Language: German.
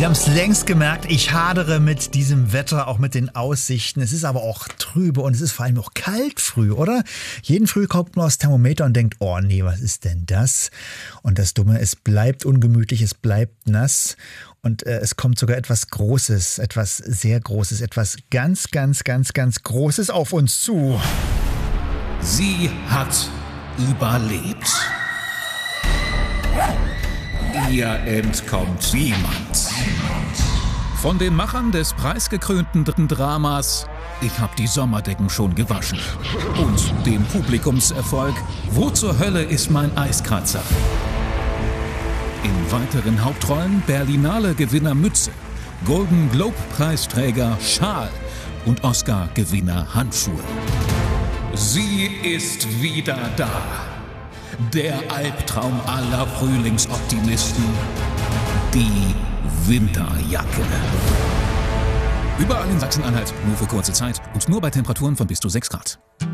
Sie haben es längst gemerkt, ich hadere mit diesem Wetter, auch mit den Aussichten. Es ist aber auch trübe und es ist vor allem auch kalt früh, oder? Jeden Früh kommt man aufs Thermometer und denkt, oh nee, was ist denn das? Und das Dumme, es bleibt ungemütlich, es bleibt nass und es kommt sogar etwas Großes, etwas sehr Großes, etwas ganz, ganz, ganz, ganz Großes auf uns zu. Sie hat überlebt. Ihr entkommt niemand. Von den Machern des preisgekrönten dritten Dramas Ich hab die Sommerdecken schon gewaschen und dem Publikumserfolg Wo zur Hölle ist mein Eiskratzer? In weiteren Hauptrollen Berlinale-Gewinner Mütze, Golden Globe-Preisträger Schal und Oscar-Gewinner Handschuhe. Sie ist wieder da. Der Albtraum aller Frühlingsoptimisten. Die Winterjacke. Überall in Sachsen-Anhalt nur für kurze Zeit und nur bei Temperaturen von bis zu 6 Grad.